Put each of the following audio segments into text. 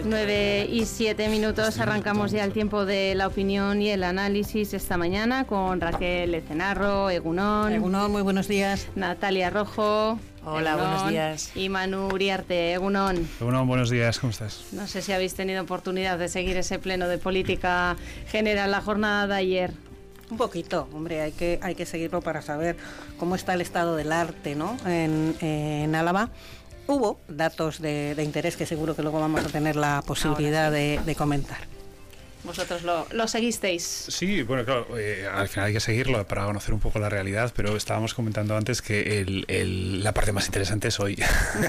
9:07, arrancamos ya el tiempo de la opinión y el análisis esta mañana con Raquel Ecenarro, Egunon. Egunon, muy buenos días. Natalia Rojo. Hola, Egunon. buenos días. Y Manu Uriarte, Egunon. Egunon, buenos días, ¿cómo estás? No sé si habéis tenido oportunidad de seguir ese pleno de política general, la jornada de ayer. Un poquito, hombre, hay que seguirlo para saber cómo está el estado del arte, ¿no? En Álava. Hubo datos de interés que seguro que luego vamos a tener la posibilidad de comentar. ¿Vosotros lo seguisteis? Sí, bueno, claro, al final hay que seguirlo para conocer un poco la realidad, pero estábamos comentando antes que la parte más interesante es hoy.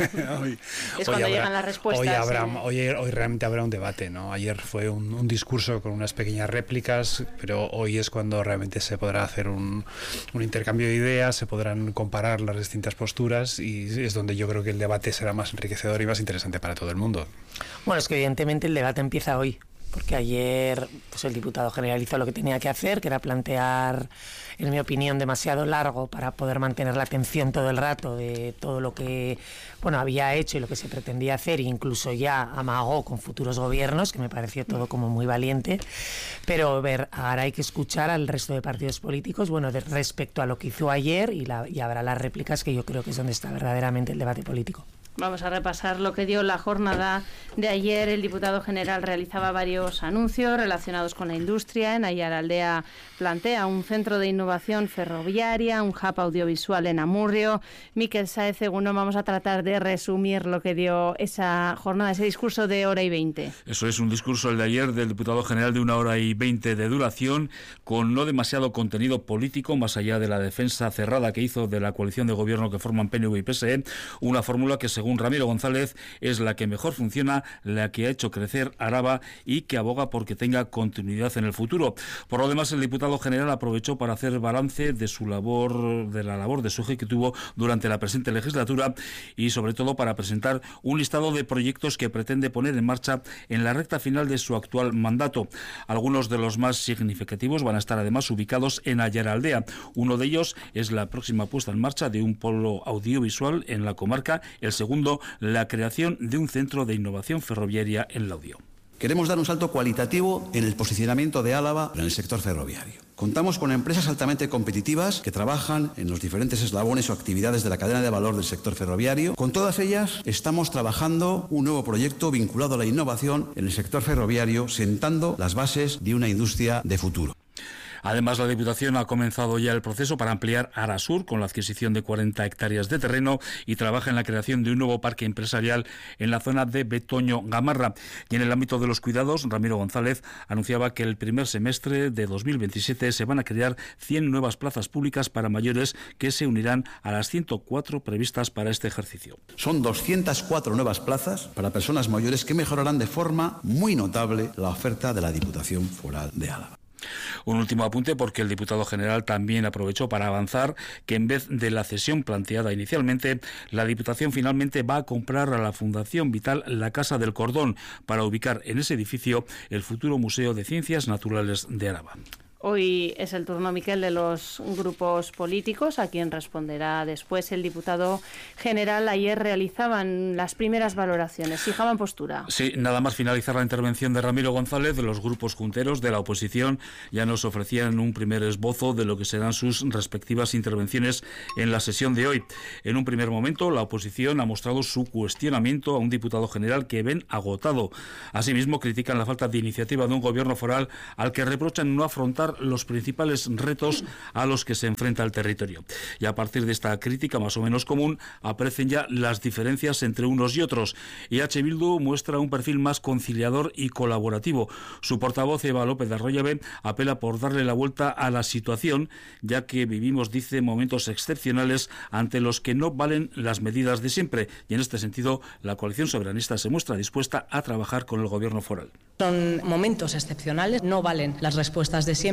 Es cuando llegan las respuestas. Hoy realmente habrá un debate, ¿no? Ayer fue un discurso con unas pequeñas réplicas, pero hoy es cuando realmente se podrá hacer un intercambio de ideas, se podrán comparar las distintas posturas y es donde yo creo que el debate será más enriquecedor y más interesante para todo el mundo. Bueno, es que evidentemente el debate empieza hoy. Porque ayer pues el diputado general hizo lo que tenía que hacer, que era plantear, en mi opinión, demasiado largo para poder mantener la atención todo el rato de todo lo que había hecho y lo que se pretendía hacer, e incluso ya amagó con futuros gobiernos, que me pareció todo como muy valiente. Pero ahora hay que escuchar al resto de partidos políticos, respecto a lo que hizo ayer y habrá las réplicas, que yo creo que es donde está verdaderamente el debate político. Vamos a repasar lo que dio la jornada de ayer. El diputado general realizaba varios anuncios relacionados con la industria. En Aiaraldea plantea un centro de innovación ferroviaria, un hub audiovisual en Amurrio. Miquel Sáez, Egunon, vamos a tratar de resumir lo que dio esa jornada, ese discurso de 1:20. Eso es un discurso, el de ayer, del diputado general de 1:20 de duración, con no demasiado contenido político, más allá de la defensa cerrada que hizo de la coalición de gobierno que forman PNV y PSE, una fórmula que, según Ramiro González, es la que mejor funciona, la que ha hecho crecer Araba y que aboga porque tenga continuidad en el futuro. Por lo demás, el diputado general aprovechó para hacer balance de su labor, de la labor de su ejecutivo durante la presente legislatura y sobre todo para presentar un listado de proyectos que pretende poner en marcha en la recta final de su actual mandato. Algunos de los más significativos van a estar además ubicados en Aiaraldea. Uno de ellos es la próxima puesta en marcha de un polo audiovisual en la comarca, el segundo, la creación de un centro de innovación ferroviaria en Laudio. Queremos dar un salto cualitativo en el posicionamiento de Álava en el sector ferroviario. Contamos con empresas altamente competitivas que trabajan en los diferentes eslabones o actividades de la cadena de valor del sector ferroviario. Con todas ellas estamos trabajando un nuevo proyecto vinculado a la innovación en el sector ferroviario, sentando las bases de una industria de futuro. Además, la Diputación ha comenzado ya el proceso para ampliar Arasur con la adquisición de 40 hectáreas de terreno y trabaja en la creación de un nuevo parque empresarial en la zona de Betoño-Gamarra. Y en el ámbito de los cuidados, Ramiro González anunciaba que el primer semestre de 2027 se van a crear 100 nuevas plazas públicas para mayores que se unirán a las 104 previstas para este ejercicio. Son 204 nuevas plazas para personas mayores que mejorarán de forma muy notable la oferta de la Diputación Foral de Álava. Un último apunte, porque el diputado general también aprovechó para avanzar que en vez de la cesión planteada inicialmente, la Diputación finalmente va a comprar a la Fundación Vital la Casa del Cordón para ubicar en ese edificio el futuro Museo de Ciencias Naturales de Araba. Hoy es el turno, Miquel, de los grupos políticos, a quien responderá después el diputado general. Ayer realizaban las primeras valoraciones, fijaban postura. Sí, nada más finalizar la intervención de Ramiro González, de los grupos junteros de la oposición ya nos ofrecían un primer esbozo de lo que serán sus respectivas intervenciones en la sesión de hoy. En un primer momento, la oposición ha mostrado su cuestionamiento a un diputado general que ven agotado. Asimismo, critican la falta de iniciativa de un gobierno foral al que reprochan no afrontar los principales retos a los que se enfrenta el territorio. Y a partir de esta crítica más o menos común, aparecen ya las diferencias entre unos y otros. EH Bildu muestra un perfil más conciliador y colaborativo. Su portavoz, Eva López de Arroyabe, apela por darle la vuelta a la situación, ya que vivimos, dice, momentos excepcionales ante los que no valen las medidas de siempre. Y en este sentido, la coalición soberanista se muestra dispuesta a trabajar con el gobierno foral. Son momentos excepcionales, no valen las respuestas de siempre.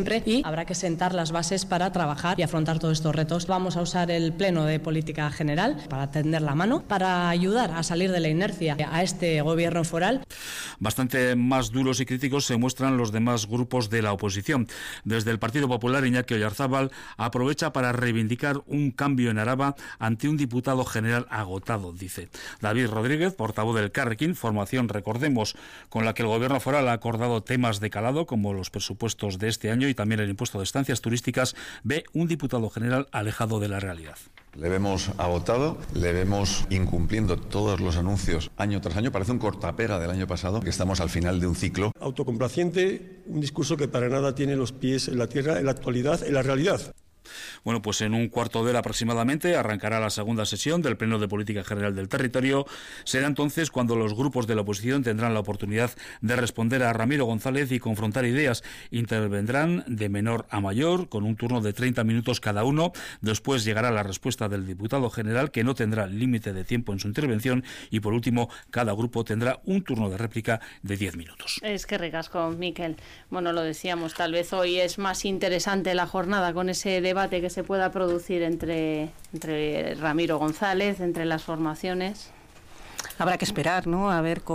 siempre, y habrá que sentar las bases para trabajar y afrontar todos estos retos. Vamos a usar el Pleno de Política General para tender la mano, para ayudar a salir de la inercia a este gobierno foral. Bastante más duros y críticos se muestran los demás grupos de la oposición. Desde el Partido Popular, Iñaki Oyarzábal aprovecha para reivindicar un cambio en Araba ante un diputado general agotado, dice. David Rodríguez, portavoz del Carrequín, formación, recordemos, con la que el gobierno foral ha acordado temas de calado como los presupuestos de este año y también el impuesto de estancias turísticas, ve un diputado general alejado de la realidad. Le vemos agotado, le vemos incumpliendo todos los anuncios año tras año. Parece un cortapega del año pasado, que estamos al final de un ciclo. Autocomplaciente, un discurso que para nada tiene los pies en la tierra, en la actualidad, en la realidad. Bueno, pues en un cuarto de hora aproximadamente arrancará la segunda sesión del Pleno de Política General del Territorio. Será entonces cuando los grupos de la oposición tendrán la oportunidad de responder a Ramiro González y confrontar ideas. Intervendrán de menor a mayor, con un turno de 30 minutos cada uno. Después llegará la respuesta del diputado general, que no tendrá límite de tiempo en su intervención. Y por último, cada grupo tendrá un turno de réplica de 10 minutos. Es que ricasco, Miquel. Bueno, lo decíamos, tal vez hoy es más interesante la jornada con ese debate que se pueda producir entre Ramiro González, entre las formaciones. Habrá que esperar, ¿no?, a ver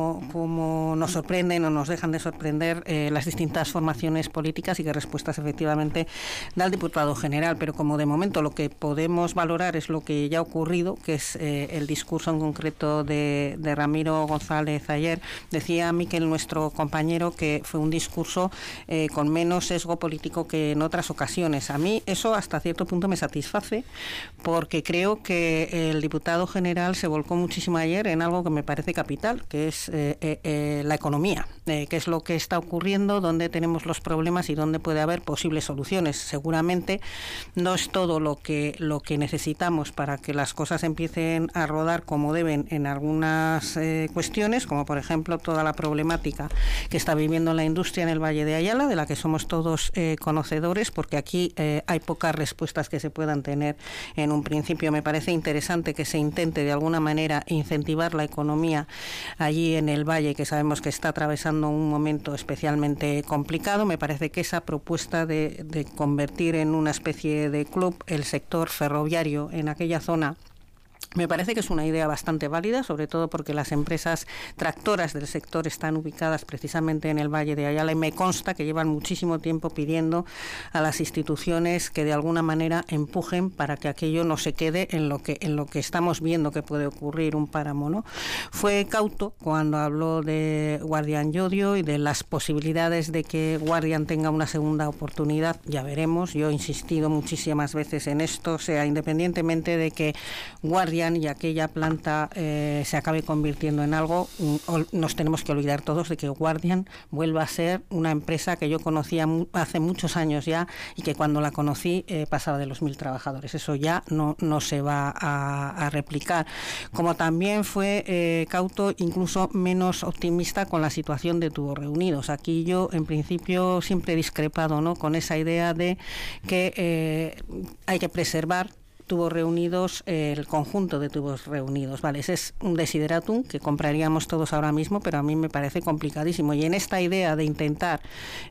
cómo nos sorprenden o nos dejan de sorprender las distintas formaciones políticas y qué respuestas efectivamente da el diputado general. Pero como de momento lo que podemos valorar es lo que ya ha ocurrido, que es el discurso en concreto de Ramiro González ayer. Decía Miquel, nuestro compañero, que fue un discurso con menos sesgo político que en otras ocasiones. A mí eso hasta cierto punto me satisface, porque creo que el diputado general se volcó muchísimo ayer en algo que me parece capital, que es la economía, qué es lo que está ocurriendo, dónde tenemos los problemas y dónde puede haber posibles soluciones. Seguramente no es todo lo que necesitamos para que las cosas empiecen a rodar como deben en algunas cuestiones, como por ejemplo toda la problemática que está viviendo la industria en el Valle de Ayala, de la que somos todos conocedores, porque aquí hay pocas respuestas que se puedan tener en un principio. Me parece interesante que se intente de alguna manera incentivar la economía allí en el valle, que sabemos que está atravesando un momento especialmente complicado. Me parece que esa propuesta de convertir en una especie de club el sector ferroviario en aquella zona, me parece que es una idea bastante válida, sobre todo porque las empresas tractoras del sector están ubicadas precisamente en el Valle de Ayala, y me consta que llevan muchísimo tiempo pidiendo a las instituciones que de alguna manera empujen para que aquello no se quede en lo que estamos viendo que puede ocurrir, un páramo, ¿no? Fue cauto cuando habló de Guardian Llodio y de las posibilidades de que Guardian tenga una segunda oportunidad. Ya veremos. Yo he insistido muchísimas veces en esto, o sea, independientemente de que Guardian y aquella planta se acabe convirtiendo en algo, nos tenemos que olvidar todos de que Guardian vuelva a ser una empresa que yo conocía hace muchos años ya, y que cuando la conocí pasaba de los 1.000 trabajadores. Eso ya no se va a replicar. Como también fue cauto, incluso menos optimista con la situación de Tubos Reunidos. Aquí yo en principio siempre he discrepado, ¿no?, con esa idea de que hay que preservar Tubos Reunidos, el conjunto de Tubos Reunidos. Vale, ese es un desideratum que compraríamos todos ahora mismo, pero a mí me parece complicadísimo. Y en esta idea de intentar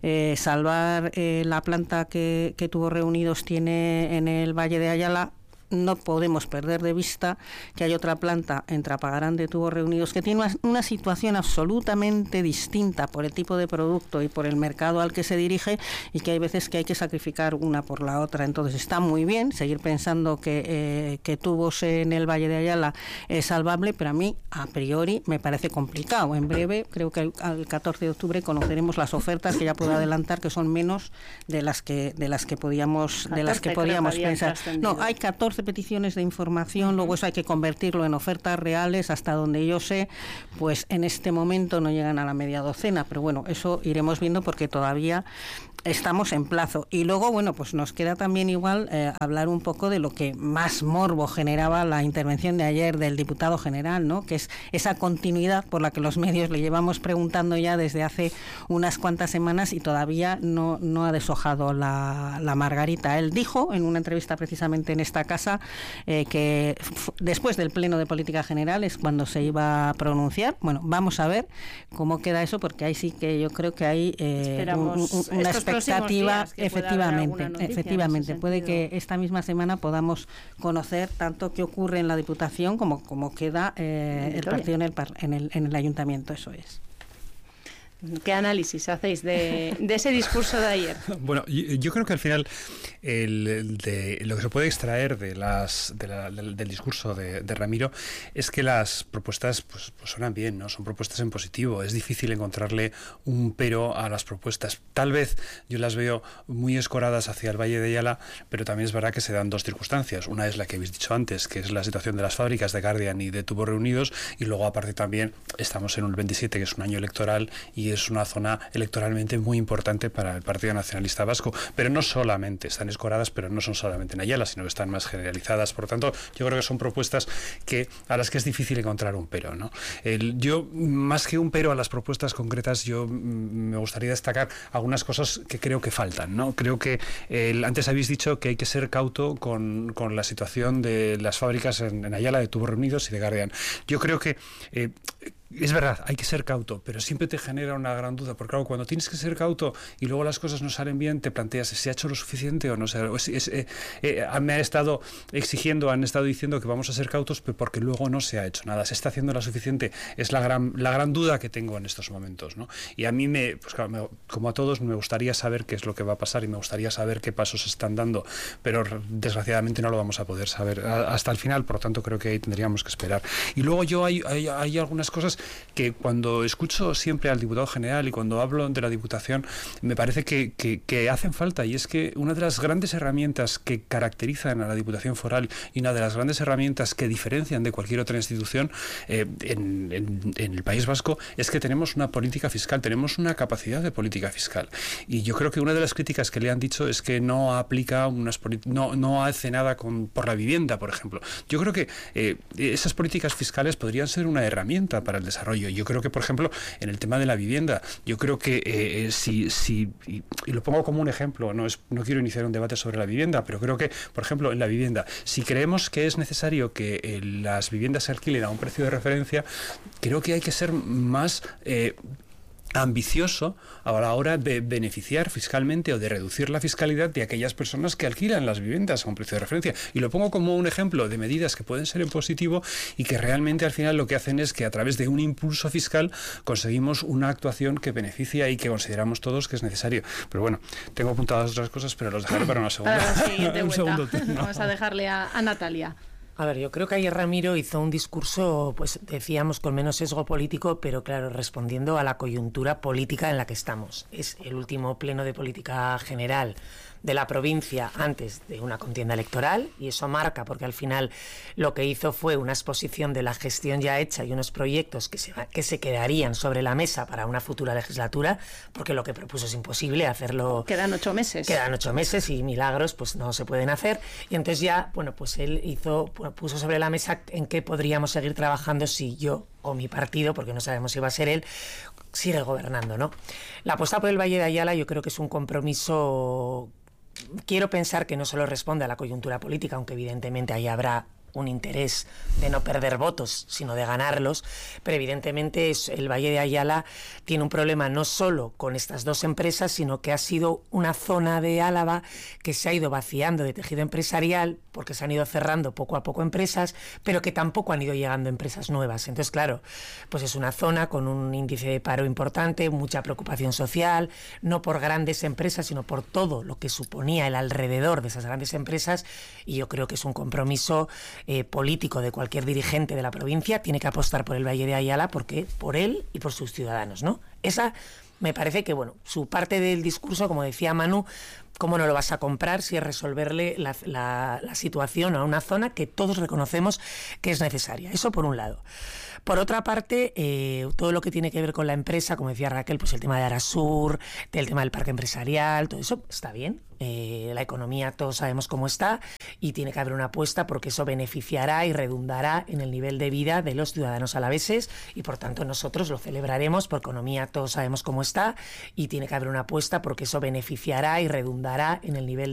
salvar la planta que Tubos Reunidos tiene en el Valle de Ayala, no podemos perder de vista que hay otra planta en Trapagarán de Tubos Reunidos que tiene una situación absolutamente distinta por el tipo de producto y por el mercado al que se dirige, y que hay veces que hay que sacrificar una por la otra. Entonces está muy bien seguir pensando que Tubos en el Valle de Ayala es salvable, pero a mí a priori me parece complicado. En breve, creo que al 14 de octubre conoceremos las ofertas, que ya puedo adelantar que son menos de las que podíamos pensar. No, hay 14 peticiones de información, luego eso hay que convertirlo en ofertas reales. Hasta donde yo sé, pues en este momento no llegan a la media docena, pero bueno, eso iremos viendo porque todavía estamos en plazo. Y luego, bueno, pues nos queda también igual hablar un poco de lo que más morbo generaba la intervención de ayer del diputado general, ¿no?, que es esa continuidad por la que los medios le llevamos preguntando ya desde hace unas cuantas semanas, y todavía no ha deshojado la margarita. Él dijo en una entrevista precisamente en esta casa empresa, que después del Pleno de Política General es cuando se iba a pronunciar. Bueno, vamos a ver cómo queda eso, porque ahí sí que yo creo que hay una expectativa, efectivamente. Puede que esta misma semana podamos conocer tanto qué ocurre en la Diputación como queda el partido en el Ayuntamiento, eso es. ¿Qué análisis hacéis de ese discurso de ayer? Bueno, yo creo que al final lo que se puede extraer del discurso de Ramiro es que las propuestas pues suenan bien, ¿no? Son propuestas en positivo. Es difícil encontrarle un pero a las propuestas. Tal vez yo las veo muy escoradas hacia el Valle de Ayala, pero también es verdad que se dan dos circunstancias. Una es la que habéis dicho antes, que es la situación de las fábricas de Guardian y de Tubos Reunidos, y luego aparte también estamos en un 27, que es un año electoral, y es una zona electoralmente muy importante para el Partido Nacionalista Vasco, pero no solamente están escoradas, pero no son solamente en Ayala, sino que están más generalizadas. Por lo tanto, yo creo que son propuestas a las que es difícil encontrar un pero, ¿no? Yo, más que un pero a las propuestas concretas, yo me gustaría destacar algunas cosas que creo que faltan, ¿no? Creo que antes habéis dicho que hay que ser cauto con la situación de las fábricas en Ayala, de Tubos Reunidos y de Guardian. Yo creo que es verdad, hay que ser cauto, pero siempre te genera una gran duda, porque claro, cuando tienes que ser cauto y luego las cosas no salen bien, te planteas, ¿se ha hecho lo suficiente o no? Me han estado exigiendo, han estado diciendo que vamos a ser cautos, pero porque luego no se ha hecho nada. ¿Se está haciendo lo suficiente? Es la gran duda que tengo en estos momentos, ¿no? Y a mí, pues claro, como a todos, me gustaría saber qué es lo que va a pasar y me gustaría saber qué pasos se están dando, pero desgraciadamente no lo vamos a poder saber hasta el final, por lo tanto creo que ahí tendríamos que esperar. Y luego hay algunas cosas que cuando escucho siempre al diputado general y cuando hablo de la Diputación me parece que hacen falta, y es que una de las grandes herramientas que caracterizan a la Diputación Foral y una de las grandes herramientas que diferencian de cualquier otra institución en el País Vasco es que tenemos una política fiscal, tenemos una capacidad de política fiscal, y yo creo que una de las críticas que le han dicho es que no aplica no hace nada por la vivienda, por ejemplo. Yo creo que esas políticas fiscales podrían ser una herramienta para el desarrollo. Yo creo que, por ejemplo, en el tema de la vivienda, yo creo que y lo pongo como un ejemplo, no quiero iniciar un debate sobre la vivienda, pero creo que, por ejemplo, en la vivienda, si creemos que es necesario que las viviendas se alquilen a un precio de referencia, creo que hay que ser más ambicioso a la hora de beneficiar fiscalmente o de reducir la fiscalidad de aquellas personas que alquilan las viviendas a un precio de referencia. Y lo pongo como un ejemplo de medidas que pueden ser en positivo y que realmente al final lo que hacen es que a través de un impulso fiscal conseguimos una actuación que beneficia y que consideramos todos que es necesario. Pero bueno, tengo apuntadas otras cosas, pero los dejaré para una segunda. Para la siguiente vuelta. Vamos a dejarle a Natalia. A ver, yo creo que ayer Ramiro hizo un discurso, pues decíamos, con menos sesgo político, pero claro, respondiendo a la coyuntura política en la que estamos. Es el último pleno de política general de la provincia antes de una contienda electoral, y eso marca, porque al final lo que hizo fue una exposición de la gestión ya hecha y unos proyectos que se quedarían sobre la mesa para una futura legislatura, porque lo que propuso es imposible hacerlo. Quedan 8 meses. Quedan 8 meses y milagros pues no se pueden hacer, y entonces ya, bueno, pues él puso sobre la mesa en qué podríamos seguir trabajando si yo o mi partido, porque no sabemos si va a ser él, sigue gobernando, ¿no? La apuesta por el Valle de Ayala yo creo que es un compromiso. Quiero pensar que no solo responde a la coyuntura política, aunque evidentemente ahí habrá un interés de no perder votos, sino de ganarlos, pero evidentemente el Valle de Ayala tiene un problema no solo con estas dos empresas, sino que ha sido una zona de Álava que se ha ido vaciando de tejido empresarial, porque se han ido cerrando poco a poco empresas, pero que tampoco han ido llegando empresas nuevas. Entonces, claro, pues es una zona con un índice de paro importante, mucha preocupación social, no por grandes empresas, sino por todo lo que suponía el alrededor de esas grandes empresas, y yo creo que es un compromiso político de cualquier dirigente de la provincia. Tiene que apostar por el Valle de Ayala, porque por él y por sus ciudadanos, ¿no? Esa me parece que, bueno, su parte del discurso, como decía Manu, ¿cómo no lo vas a comprar si es resolverle la situación a una zona que todos reconocemos que es necesaria? Eso por un lado. Por otra parte, todo lo que tiene que ver con la empresa, como decía Raquel, pues el tema de Arasur, el tema del parque empresarial, todo eso está bien. La economía todos sabemos cómo está y tiene que haber una apuesta porque eso beneficiará y redundará en el nivel de vida de los ciudadanos alaveses, y por tanto nosotros lo celebraremos, porque economía todos sabemos cómo está y tiene que haber una apuesta porque eso beneficiará y redundará en el nivel